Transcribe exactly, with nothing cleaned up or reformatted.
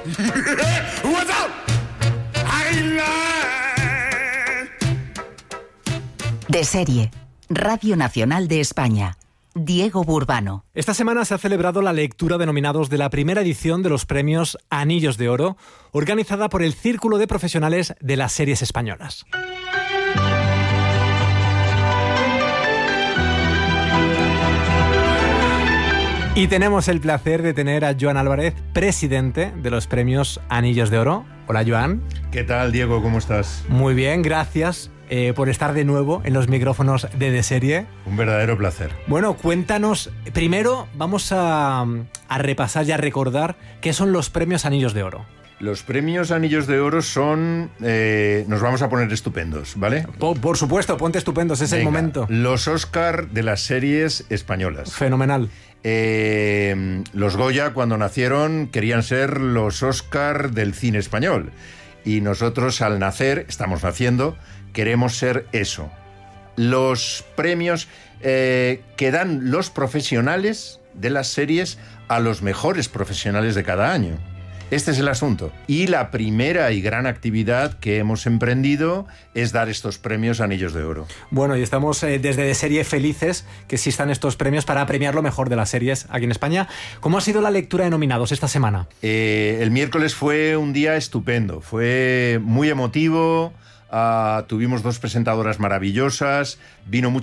What's up? De serie, Radio Nacional de España. Diego Burbano. Esta semana se ha celebrado la lectura de nominados de la primera edición de los premios Anillos de Oro, organizada por el Círculo de Profesionales de las Series Españolas. Y tenemos el placer de tener a Joan Álvarez, presidente de los premios Anillos de Oro. Hola, Joan. ¿Qué tal, Diego? ¿Cómo estás? Muy bien, gracias eh, por estar de nuevo en los micrófonos de De Serie. Un verdadero placer. Bueno, cuéntanos. Primero vamos a, a repasar y a recordar qué son los premios Anillos de Oro. Los premios Anillos de Oro son... Eh, nos vamos a poner estupendos, ¿vale? Por, por supuesto, ponte estupendos, es Venga, el momento. Los Oscar de las series españolas. Fenomenal. Eh, los Goya, cuando nacieron, querían ser los Oscar del cine español. Y nosotros, al nacer, estamos naciendo, queremos ser eso. Los premios eh, que dan los profesionales de las series a los mejores profesionales de cada año. Este es el asunto. Y la primera y gran actividad que hemos emprendido es dar estos premios Anillos de Oro. Bueno, y estamos eh, desde De Serie felices que existan estos premios para premiar lo mejor de las series aquí en España. ¿Cómo ha sido la lectura de nominados esta semana? Eh, el miércoles fue un día estupendo, fue muy emotivo. Uh, tuvimos dos presentadoras maravillosas, vino mucha